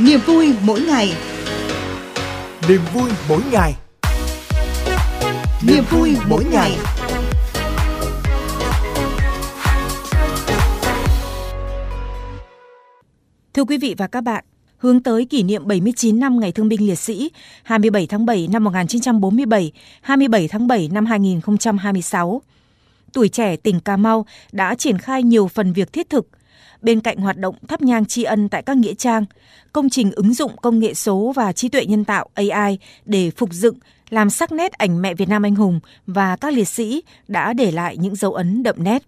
Niềm vui mỗi ngày. Niềm vui mỗi ngày. Niềm vui mỗi ngày. Thưa quý vị và các bạn, hướng tới kỷ niệm 79 năm Ngày Thương binh Liệt sĩ 27 tháng 7 năm 1947, 27 tháng 7 năm 2026, Tuổi Trẻ tỉnh Cà Mau đã triển khai nhiều phần việc thiết thực. Bên cạnh hoạt động thắp nhang tri ân tại các nghĩa trang, công trình ứng dụng công nghệ số và trí tuệ nhân tạo AI để phục dựng, làm sắc nét ảnh mẹ Việt Nam anh hùng và các liệt sĩ đã để lại những dấu ấn đậm nét.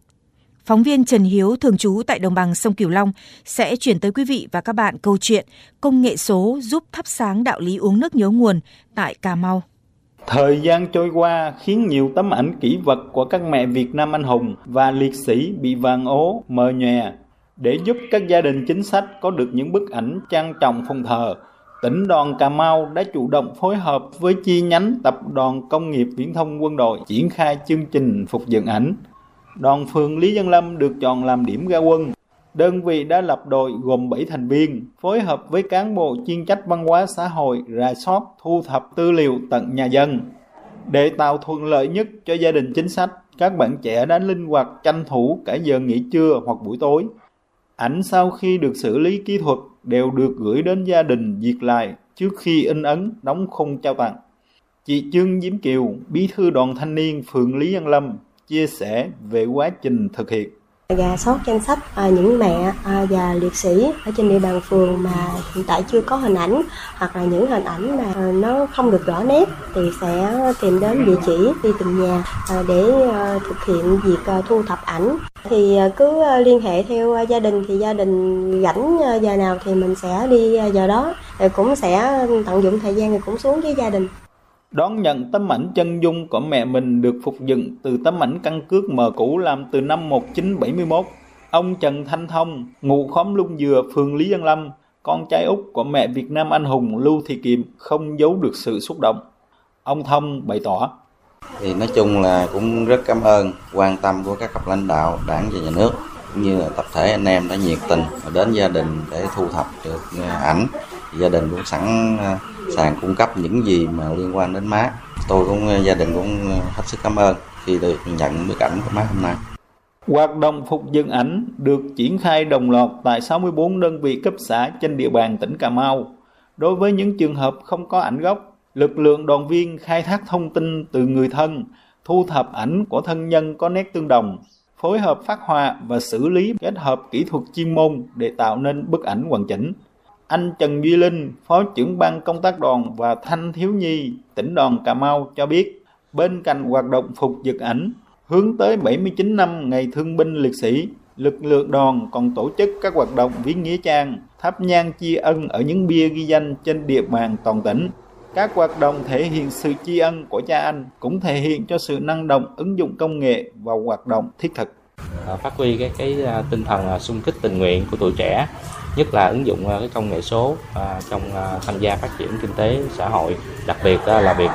Phóng viên Trần Hiếu thường trú tại đồng bằng sông Cửu Long sẽ chuyển tới quý vị và các bạn câu chuyện công nghệ số giúp thắp sáng đạo lý uống nước nhớ nguồn tại Cà Mau. Thời gian trôi qua khiến nhiều tấm ảnh kỷ vật của các mẹ Việt Nam anh hùng và liệt sĩ bị vàng ố, mờ nhòe. Để giúp các gia đình chính sách có được những bức ảnh trang trọng phụng thờ, tỉnh đoàn Cà Mau đã chủ động phối hợp với chi nhánh Tập đoàn Công nghiệp Viễn thông Quân đội triển khai chương trình phục dựng ảnh. Đoàn phường Lý Văn Lâm được chọn làm điểm ra quân. Đơn vị đã lập đội gồm 7 thành viên, phối hợp với cán bộ chuyên trách văn hóa xã hội rà soát, thu thập tư liệu tận nhà dân. Để tạo thuận lợi nhất cho gia đình chính sách, các bạn trẻ đã linh hoạt tranh thủ cả giờ nghỉ trưa hoặc buổi tối. Ảnh sau khi được xử lý kỹ thuật đều được gửi đến gia đình duyệt lại trước khi in ấn đóng khung trao tặng. Chị Trương Diễm Kiều, bí thư đoàn thanh niên phường Lý Văn Lâm, chia sẻ về quá trình thực hiện. Rà soát danh sách những mẹ và liệt sĩ ở trên địa bàn phường mà hiện tại chưa có hình ảnh, hoặc là những hình ảnh mà nó không được rõ nét thì sẽ tìm đến địa chỉ đi từng nhà để thực hiện việc thu thập ảnh. Thì cứ liên hệ theo gia đình, thì gia đình rảnh giờ nào thì mình sẽ đi giờ đó, rồi cũng sẽ tận dụng thời gian thì cũng xuống với gia đình. Đón nhận tấm ảnh chân dung của mẹ mình được phục dựng từ tấm ảnh căn cước mờ cũ làm từ năm 1971. Ông Trần Thanh Thông, ngụ khóm Lung Dừa, phường Lý Văn Lâm, con trai út của mẹ Việt Nam anh hùng Lưu Thị Kiệm không giấu được sự xúc động. Ông Thông bày tỏ. Thì nói chung là cũng rất cảm ơn quan tâm của các cấp lãnh đạo, đảng và nhà nước, cũng như là tập thể anh em đã nhiệt tình đến gia đình để thu thập được ảnh. Gia đình cũng sẵn sàng cung cấp những gì mà liên quan đến má. Tôi cũng gia đình cũng hết sức cảm ơn khi được nhận bức ảnh của má hôm nay. Hoạt động phục dựng ảnh được triển khai đồng loạt tại 64 đơn vị cấp xã trên địa bàn tỉnh Cà Mau. Đối với những trường hợp không có ảnh gốc, lực lượng đoàn viên khai thác thông tin từ người thân, thu thập ảnh của thân nhân có nét tương đồng, phối hợp phát họa và xử lý kết hợp kỹ thuật chuyên môn để tạo nên bức ảnh hoàn chỉnh. Anh Trần Duy Linh, Phó trưởng ban công tác đoàn và thanh thiếu nhi tỉnh đoàn Cà Mau cho biết, bên cạnh hoạt động phục dựng ảnh, hướng tới 79 năm Ngày Thương binh Liệt sĩ, lực lượng đoàn còn tổ chức các hoạt động viếng nghĩa trang, thắp nhang tri ân ở những bia ghi danh trên địa bàn toàn tỉnh. Các hoạt động thể hiện sự tri ân của cha anh cũng thể hiện cho sự năng động ứng dụng công nghệ vào hoạt động thiết thực. Phát huy cái tinh thần xung kích tình nguyện của tuổi trẻ, nhất là ứng dụng cái công nghệ số trong tham gia phát triển kinh tế xã hội, đặc biệt là việc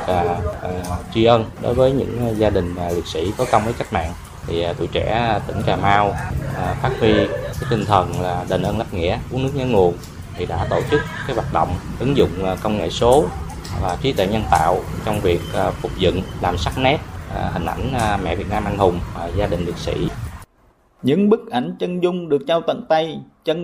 tri ân đối với những gia đình liệt sĩ có công với cách mạng. Thì tuổi trẻ tỉnh Cà Mau phát huy cái tinh thần là đền ơn đáp nghĩa, uống nước nhớ nguồn, thì đã tổ chức cái hoạt động ứng dụng công nghệ số và trí tuệ nhân tạo trong việc phục dựng, làm sắc nét hình ảnh mẹ Việt Nam anh hùng, gia đình liệt sĩ. Những bức ảnh chân dung được trao tận tay, chân